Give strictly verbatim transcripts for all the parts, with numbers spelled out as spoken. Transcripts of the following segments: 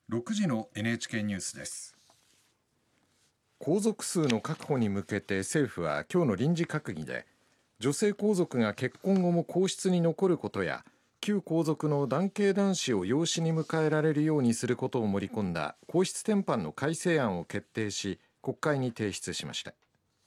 ろくじの エヌエイチケー ニュースです。 皇族数の確保に向けて政府は今日の臨時閣議で、女性皇族が結婚後も皇室に残ることや旧皇族の男系男子を養子に迎えられるようにすることを盛り込んだ皇室典範の改正案を決定し、国会に提出しました。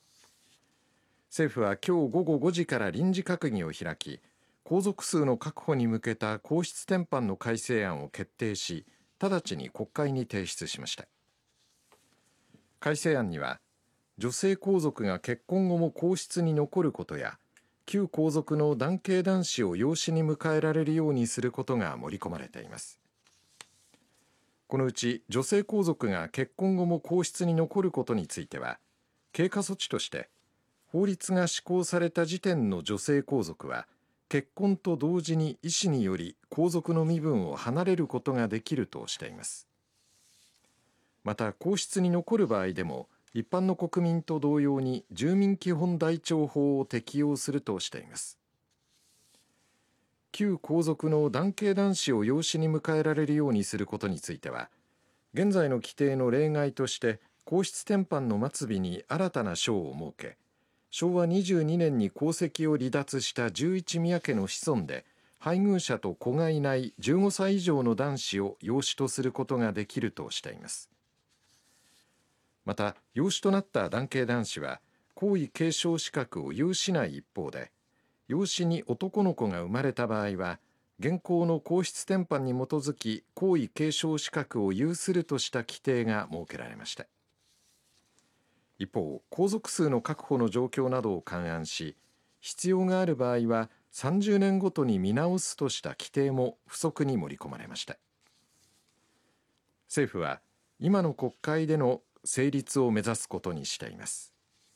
政府は今日午後ごじから臨時閣議を開き、皇族数の確保に向けた皇室典範の改正案を決定し、直ちに国会に提出しました。改正案には、女性皇族が結婚後も皇室に残ることや旧皇族の男系男子を養子に迎えられるようにすることが盛り込まれています。このうち女性皇族が結婚後も皇室に残ることについては、経過措置として法律が施行された時点の女性皇族は結婚と同時に意思により皇族の身分を離れることができるとしています。また皇室に残る場合でも一般の国民と同様に住民基本台帳法を適用するとしています。旧皇族の男系男子を養子に迎えられるようにすることについては、現在の規定の例外として皇室典範の末尾に新たな章を設け、しょうわにじゅうにねんに皇籍を離脱した十一宮家の子孫で配偶者と子がいないじゅうごさい以上の男子を養子とすることができるとしています。また養子となった男系男子は皇位継承資格を有しない一方で、養子に男の子が生まれた場合は現行の皇室典範に基づき皇位継承資格を有するとした規定が設けられました。一方、皇族数の確保の状況などを勘案し、必要がある場合はさんじゅうねんごとに見直すとした規定も付則に盛り込まれました。政府は今の国会での成立を目指すことにしています。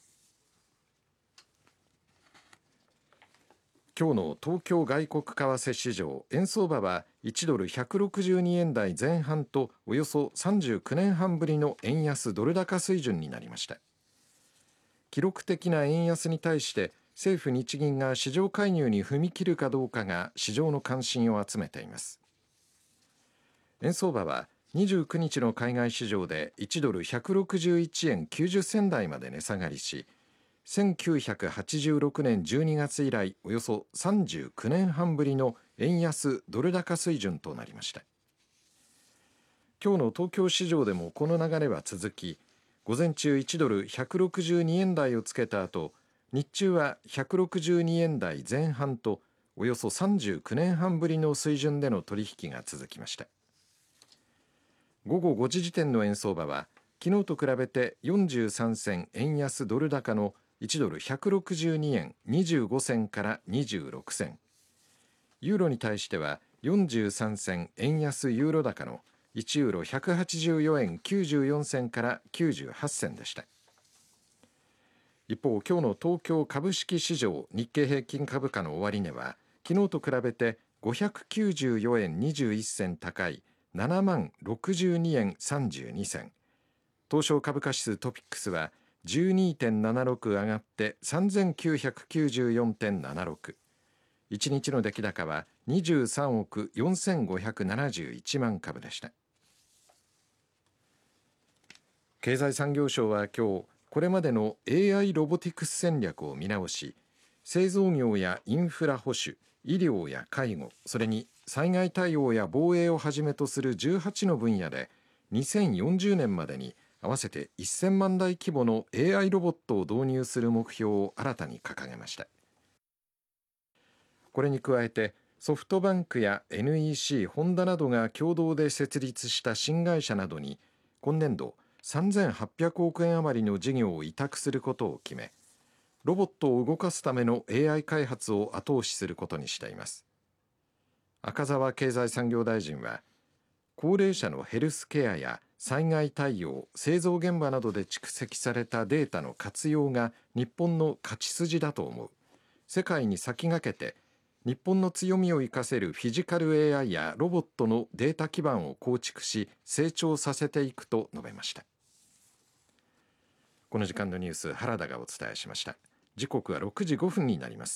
今日の東京外国為替市場、円相場はいちドルひゃくろくじゅうにえん台前半とおよそさんじゅうきゅうねんはんぶりの円安ドル高水準になりました。記録的な円安に対して政府日銀が市場介入に踏み切るかどうかが市場の関心を集めています。円相場はにじゅうくにちの海外市場でいちドルひゃくろくじゅういちえんきゅうじゅっせん台まで値下がりし、せんきゅうひゃくはちじゅうろくねんじゅうにがつ以来およそさんじゅうきゅうねんはんぶりの円安ドル高水準となりました。今日の東京市場でもこの流れは続き、午前中いちドルひゃくろくじゅうにえん台をつけた後、日中はひゃくろくじゅうにえん台前半とおよそさんじゅうきゅうねんはんぶりの水準での取引が続きました。午後ごじ時点の円相場は昨日と比べてよんじゅうさんせん円安ドル高のいちドルひゃくろくじゅうにえんにじゅうごせんからにじゅうろくせん、ユーロに対してはよんじゅうさんせん円安ユーロ高のいちユーロひゃくはちじゅうよえんきゅうじゅうよんせんからきゅうじゅうはちせんでした。一方、今日の東京株式市場日経平均株価の終値は昨日と比べてごひゃくきゅうじゅうよえんにじゅういっせん高いななまんろくじゅうにえんさんじゅうにせん、東証株価指数トピックスは じゅうにてんななろく 上がってさんぜんきゅうひゃくきゅうじゅうよんてんななろく、いちにちの出来高はにじゅうさんおくよんせんごひゃくななじゅういちまん株でした。経済産業省は今日これまでの エーアイ ロボティクス戦略を見直し、製造業やインフラ保守、医療や介護、それに災害対応や防衛をはじめとするじゅうはちの分野でにせんよんじゅうねんまでに合わせてせんまん台規模の エーアイ ロボットを導入する目標を新たに掲げました。これに加えてソフトバンクや エヌイーシー、ホンダなどが共同で設立した新会社などに今年度さんぜんはっぴゃくおくえん余りの事業を委託することを決め、ロボットを動かすための エーアイ 開発を後押しすることにしています。赤澤経済産業大臣は、高齢者のヘルスケアや災害対応、製造現場などで蓄積されたデータの活用が日本の勝ち筋だと思う。世界に先駆けて日本の強みを生かせるフィジカル エーアイ やロボットのデータ基盤を構築し成長させていくと述べました。この時間のニュース、原田がお伝えしました。時刻はろくじごふんになります。